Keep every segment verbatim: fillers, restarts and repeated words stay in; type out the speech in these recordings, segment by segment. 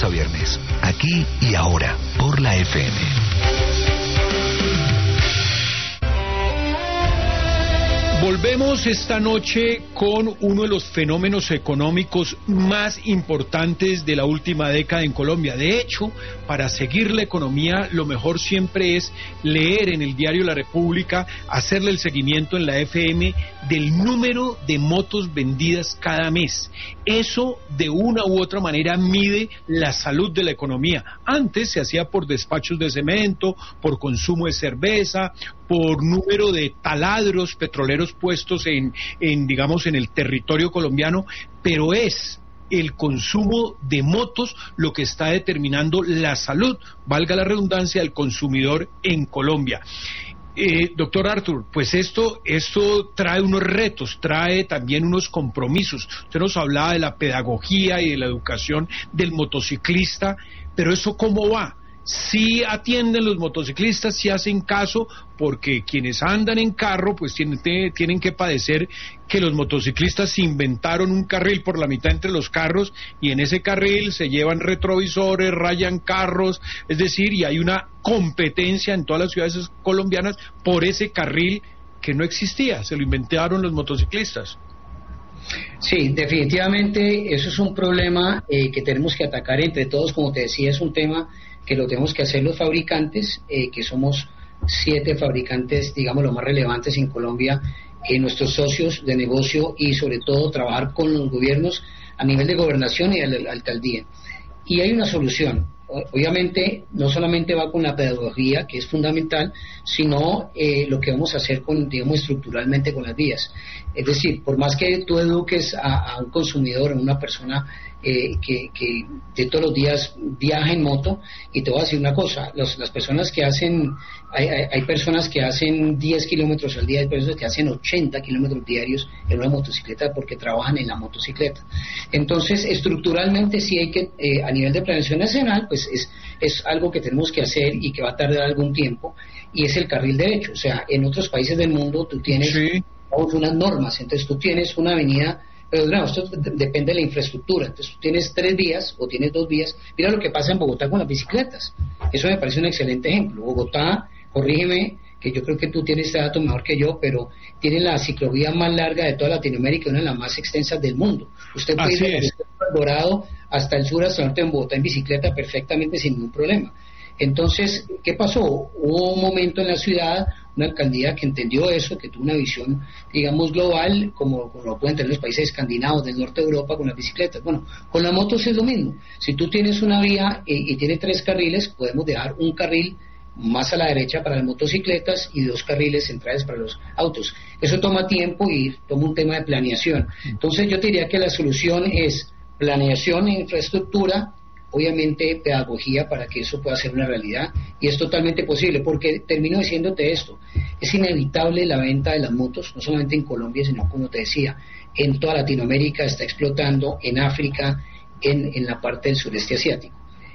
a viernes, aquí y ahora, por la F M. Volvemos esta noche con uno de los fenómenos económicos más importantes de la última década en Colombia. De hecho, para seguir la economía, lo mejor siempre es leer en el diario La República, hacerle el seguimiento en la F M del número de motos vendidas cada mes. Eso, de una u otra manera, mide la salud de la economía. Antes se hacía por despachos de cemento, por consumo de cerveza, por número de taladros petroleros puestos en, en, digamos, en el territorio colombiano, pero es el consumo de motos lo que está determinando la salud, valga la redundancia, del consumidor en Colombia. Eh, doctor Arthur, pues esto, esto trae unos retos, trae también unos compromisos. Usted nos hablaba de la pedagogía y de la educación del motociclista, pero ¿eso cómo va? Sí atienden los motociclistas, sí hacen caso, porque quienes andan en carro pues tienen, tienen que padecer que los motociclistas inventaron un carril por la mitad entre los carros y en ese carril se llevan retrovisores, rayan carros, es decir, y hay una competencia en todas las ciudades colombianas por ese carril que no existía, se lo inventaron los motociclistas. Sí, definitivamente eso es un problema eh, que tenemos que atacar entre todos. Como te decía, es un tema que lo tenemos que hacer los fabricantes, eh, que somos siete fabricantes, digamos, los más relevantes en Colombia, eh, nuestros socios de negocio, y sobre todo trabajar con los gobiernos a nivel de gobernación y de la alcaldía. Y hay una solución. Obviamente no solamente va con la pedagogía, que es fundamental, sino eh, lo que vamos a hacer con, digamos, estructuralmente con las vías. Es decir, por más que tú eduques a, a un consumidor, a una persona eh, que, que de todos los días viaja en moto, y te voy a decir una cosa, los, las personas que hacen, hay, hay, hay personas que hacen diez kilómetros al día, hay personas que hacen ochenta kilómetros diarios en una motocicleta porque trabajan en la motocicleta. Entonces, estructuralmente sí hay que, eh, a nivel de planeación nacional, pues es, es algo que tenemos que hacer y que va a tardar algún tiempo, y es el carril derecho. O sea, en otros países del mundo tú tienes sí. unas normas, entonces tú tienes una avenida, pero no, esto depende de la infraestructura, entonces tú tienes tres vías o tienes dos vías. Mira lo que pasa en Bogotá con las bicicletas, eso me parece un excelente ejemplo. Bogotá, corrígeme, que yo creo que tú tienes este dato mejor que yo, pero tiene la ciclovía más larga de toda Latinoamérica, una de las más extensas del mundo. Usted puede ir desde el Dorado hasta el sur, hasta el norte de Bogotá en bicicleta perfectamente sin ningún problema. Entonces, ¿qué pasó? Hubo un momento en la ciudad, una alcaldía que entendió eso, que tuvo una visión, digamos, global, como, como lo pueden tener los países escandinavos del norte de Europa con las bicicletas. Bueno, con las motos es lo mismo. Si tú tienes una vía y, y tiene tres carriles, podemos dejar un carril más a la derecha para las motocicletas y dos carriles centrales para los autos. Eso toma tiempo y toma un tema de planeación. Entonces yo te diría que la solución es planeación e infraestructura, obviamente pedagogía para que eso pueda ser una realidad, y es totalmente posible, porque termino diciéndote esto, es inevitable la venta de las motos, no solamente en Colombia, sino, como te decía, en toda Latinoamérica, está explotando, en África, en, en la parte del sureste asiático.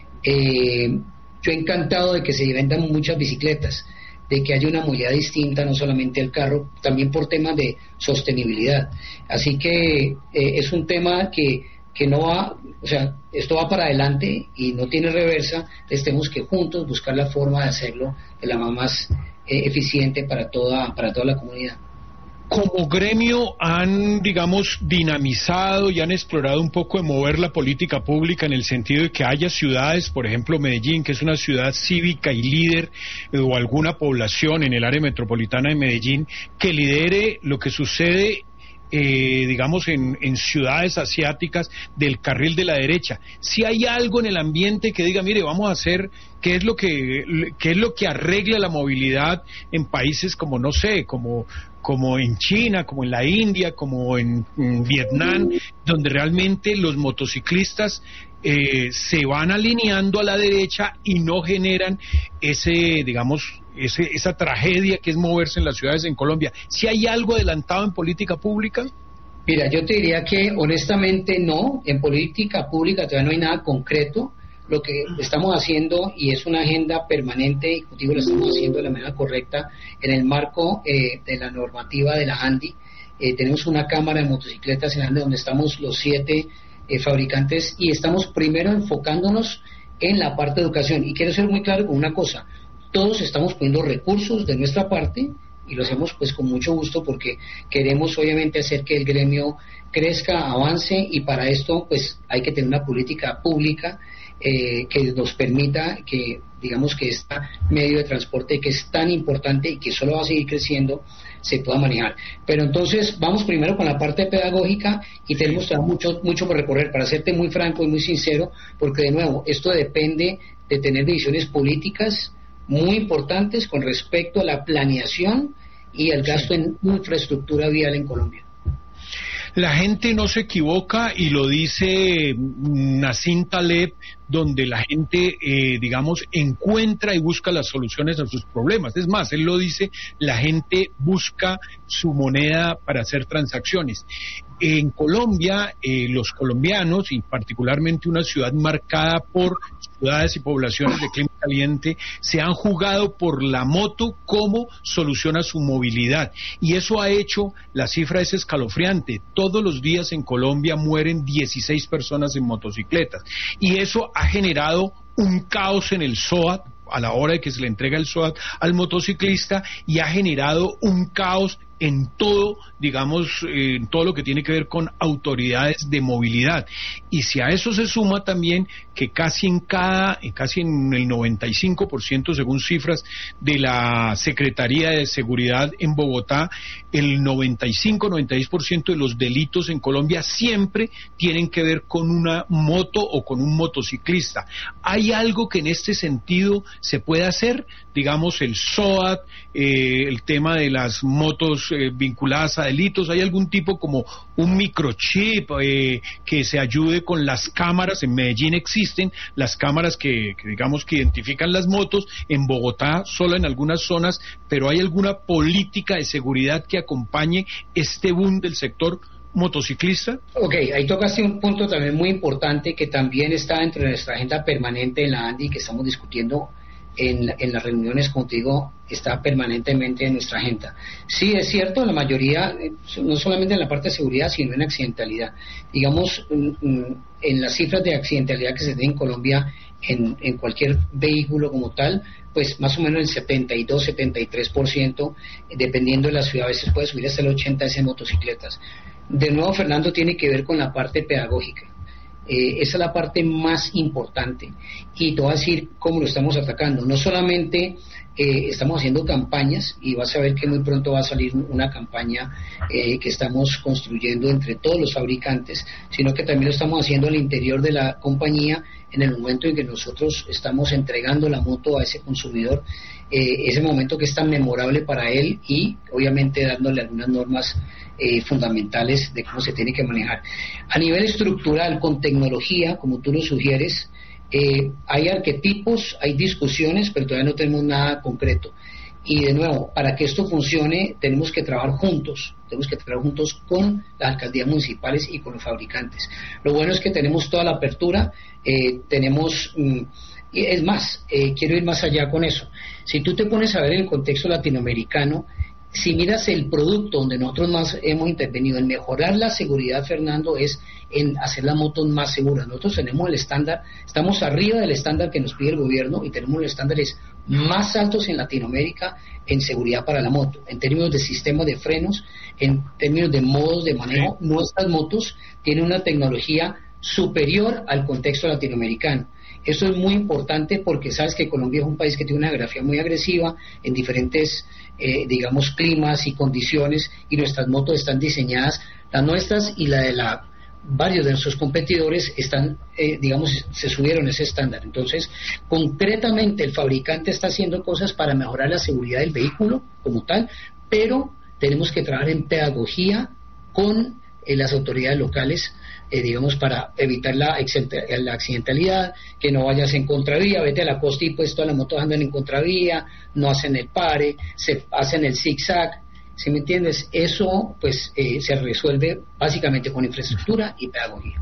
Eh, yo he encantado de que se vendan muchas bicicletas, de que haya una movilidad distinta, no solamente el carro, también por temas de sostenibilidad. Así que eh, es un tema que que no va, o sea, esto va para adelante y no tiene reversa, entonces tenemos que juntos buscar la forma de hacerlo de la más eh, eficiente para toda, para toda la comunidad. Como gremio han, digamos, dinamizado y han explorado un poco de mover la política pública en el sentido de que haya ciudades, por ejemplo Medellín, que es una ciudad cívica y líder, eh, o alguna población en el área metropolitana de Medellín, que lidere lo que sucede Eh, digamos en, en ciudades asiáticas del carril de la derecha. Si hay algo en el ambiente que diga, mire, vamos a hacer, ¿qué es lo que, qué es lo que arregla la movilidad en países como, no sé, como, como en China, como en la India, como en, en Vietnam, donde realmente los motociclistas eh, se van alineando a la derecha y no generan ese, digamos, Ese, esa tragedia que es moverse en las ciudades en Colombia? ¿Si hay algo adelantado en política pública? Mira, yo te diría que honestamente no, en política pública todavía no hay nada concreto. Lo que estamos haciendo, y es una agenda permanente, ejecutivo, lo estamos haciendo de la manera correcta en el marco eh, de la normativa de la ANDI. Eh, tenemos una cámara de motocicletas en ANDI donde estamos los siete eh, fabricantes, y estamos primero enfocándonos en la parte de educación. Y quiero ser muy claro con una cosa: todos estamos poniendo recursos de nuestra parte, y lo hacemos pues con mucho gusto, porque queremos obviamente hacer que el gremio crezca, avance, y para esto pues hay que tener una política pública eh, que nos permita que, digamos, que este medio de transporte, que es tan importante y que solo va a seguir creciendo, se pueda manejar. Pero entonces vamos primero con la parte pedagógica, y tenemos todavía mucho, mucho por recorrer, para serte muy franco y muy sincero, porque de nuevo esto depende de tener decisiones políticas muy importantes con respecto a la planeación y el gasto en infraestructura vial en Colombia. La gente no se equivoca, y lo dice Nassim Taleb, donde la gente, eh, digamos, encuentra y busca las soluciones a sus problemas. Es más, él lo dice, la gente busca su moneda para hacer transacciones. En Colombia, eh, los colombianos, y particularmente una ciudad marcada por ciudades y poblaciones de clima caliente, se han jugado por la moto como solución a su movilidad, y eso ha hecho, la cifra es escalofriante, todos los días en Colombia mueren dieciséis personas en motocicletas, y eso ha generado un caos en el SOAT a la hora de que se le entrega el SOAT al motociclista, y ha generado un caos en todo, digamos, eh, en todo lo que tiene que ver con autoridades de movilidad. Y si a eso se suma también que casi en cada, casi en el noventa y cinco por ciento, según cifras de la Secretaría de Seguridad en Bogotá, el noventa y cinco, noventa y seis por ciento de los delitos en Colombia siempre tienen que ver con una moto o con un motociclista. ¿Hay algo que en este sentido se puede hacer? Digamos, el SOAT, eh, el tema de las motos eh, vinculadas a delitos, ¿hay algún tipo como un microchip eh, que se ayude con las cámaras? En Medellín existen las cámaras que, que digamos que identifican las motos, en Bogotá solo en algunas zonas, pero ¿hay alguna política de seguridad que acompañe este boom del sector motociclista? Ok, ahí tocaste un punto también muy importante que también está dentro de nuestra agenda permanente en la ANDI, que estamos discutiendo en, en las reuniones, como te digo, está permanentemente en nuestra agenda. Sí, es cierto, la mayoría, no solamente en la parte de seguridad, sino en accidentalidad. Digamos, en las cifras de accidentalidad que se tiene en Colombia, en, en cualquier vehículo como tal, pues más o menos el setenta y dos, setenta y tres por ciento, dependiendo de la ciudad, a veces puede subir hasta el ochenta por ciento en motocicletas. De nuevo, Fernando, tiene que ver con la parte pedagógica. Eh, esa es la parte más importante, y te voy a decir cómo lo estamos atacando. No solamente eh, estamos haciendo campañas, y vas a ver que muy pronto va a salir una campaña eh, que estamos construyendo entre todos los fabricantes, sino que también lo estamos haciendo al interior de la compañía, en el momento en que nosotros estamos entregando la moto a ese consumidor, eh, ese momento que es tan memorable para él, y obviamente dándole algunas normas eh, fundamentales de cómo se tiene que manejar. A nivel estructural, con tecnología, como tú lo sugieres, eh, hay arquetipos, hay discusiones, pero todavía no tenemos nada concreto. Y de nuevo, para que esto funcione, tenemos que trabajar juntos, tenemos que trabajar juntos con las alcaldías municipales y con los fabricantes. Lo bueno es que tenemos toda la apertura, eh, tenemos, mm, y es más, eh, quiero ir más allá con eso. Si tú te pones a ver en el contexto latinoamericano, si miras el producto donde nosotros más hemos intervenido en mejorar la seguridad, Fernando, es en hacer las motos más seguras. Nosotros tenemos el estándar, estamos arriba del estándar que nos pide el gobierno, y tenemos los estándares más altos en Latinoamérica en seguridad para la moto, en términos de sistema de frenos, en términos de modos de manejo. Nuestras motos tienen una tecnología superior al contexto latinoamericano. Eso es muy importante, porque sabes que Colombia es un país que tiene una geografía muy agresiva en diferentes, eh, digamos, climas y condiciones, y nuestras motos están diseñadas, las nuestras y la de la varios de nuestros competidores están, eh, digamos, se subieron ese estándar. Entonces, concretamente el fabricante está haciendo cosas para mejorar la seguridad del vehículo como tal, pero tenemos que trabajar en pedagogía con eh, las autoridades locales, eh, digamos, para evitar la, la accidentalidad, que no vayas en contravía, vete a la costa y pues todas las motos andan en contravía, no hacen el pare, se hacen el zigzag. ¿Sí me entiendes? Eso pues eh, se resuelve básicamente con infraestructura y pedagogía.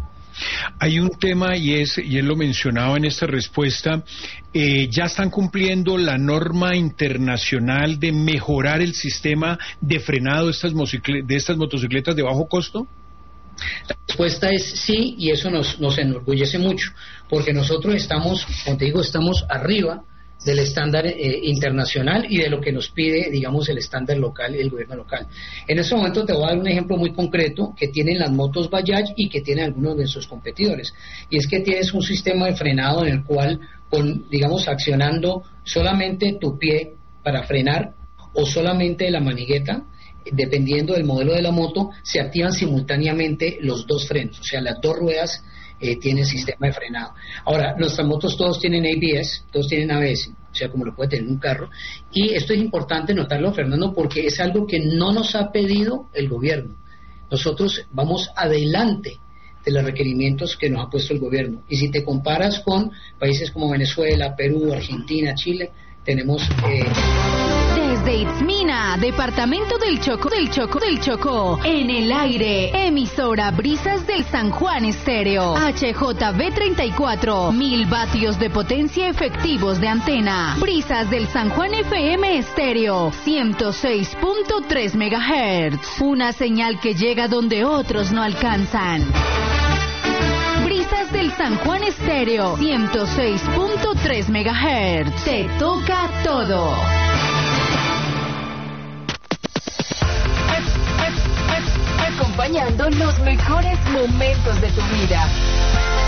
Hay un tema, y es, y él lo mencionaba en esta respuesta, eh, ya están cumpliendo la norma internacional de mejorar el sistema de frenado de estas, de estas motocicletas de bajo costo. La respuesta es sí, y eso nos, nos enorgullece mucho, porque nosotros estamos, como te digo, estamos arriba del estándar eh, internacional y de lo que nos pide, digamos, el estándar local y el gobierno local. En este momento te voy a dar un ejemplo muy concreto que tienen las motos Bajaj y que tienen algunos de sus competidores, y es que tienes un sistema de frenado en el cual, con, digamos, accionando solamente tu pie para frenar o solamente la manigueta, dependiendo del modelo de la moto, se activan simultáneamente los dos frenos, o sea, las dos ruedas eh, tienen sistema de frenado. Ahora, nuestras motos todos tienen A B S, todos tienen A B S, o sea, como lo puede tener un carro, y esto es importante notarlo, Fernando, porque es algo que no nos ha pedido el gobierno. Nosotros vamos adelante de los requerimientos que nos ha puesto el gobierno, y si te comparas con países como Venezuela, Perú, Argentina, Chile, tenemos... Eh, Desde Itzmina, departamento del Chocó, del Chocó, del Chocó, en el aire, emisora Brisas del San Juan Estéreo, H J B treinta y cuatro, mil vatios de potencia efectivos de antena, Brisas del San Juan F M Estéreo, ciento seis punto tres megahertz, una señal que llega donde otros no alcanzan. Brisas del San Juan Estéreo, ciento seis punto tres megahertz, te toca todo. Acompañando los mejores momentos de tu vida.